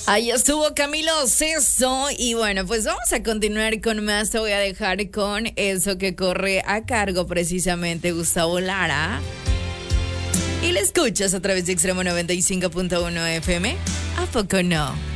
Ahí estuvo Camilo Sesto y bueno, pues vamos a continuar con más. Te voy a dejar con eso que corre a cargo precisamente Gustavo Lara. Y le escuchas a través de Extremo 95.1 FM. ¿A poco no?